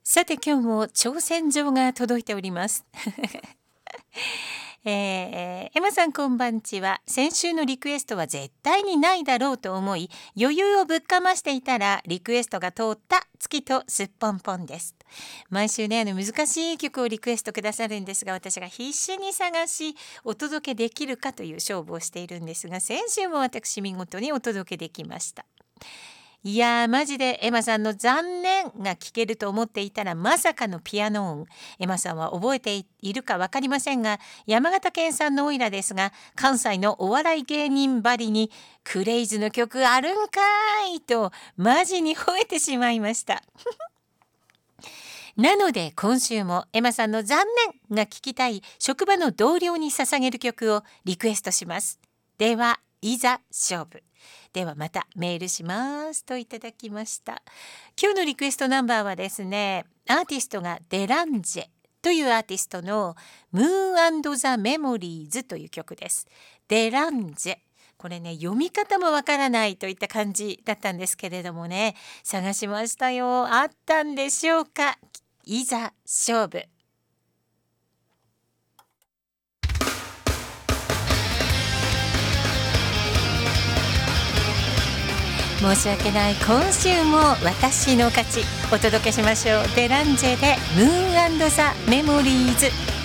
さて今日も挑戦状が届いておりますエマさんこんばんちは。先週のリクエストは絶対にないだろうと思い余裕をぶっかましていたらリクエストが通った月とすっぽんぽんです。毎週ね難しい曲をリクエストくださるんですが、私が必死に探しお届けできるかという勝負をしているんですが、先週も私見事にお届けできました。いやーマジでエマさんの残念が聞けると思っていたらまさかのピアノ音。エマさんは覚えているか分かりませんが、山形県産のオイラですが、関西のお笑い芸人ばりにクレイズの曲あるんかいとマジに吠えてしまいましたなので今週もエマさんの残念が聞きたい職場の同僚に捧げる曲をリクエストします。ではいざ勝負。ではまたメールしますといただきました。今日のリクエストナンバーはですね、アーティストがデランジェというアーティストのムーン&ザ・メモリーズという曲です。デランジェ、これね読み方もわからないといった感じだったんですけれどもね、探しましたよ。あったんでしょうか。いざ勝負。申し訳ない、今週も私の勝ち。お届けしましょう。デランジェでムーン&ザ・メモリーズ。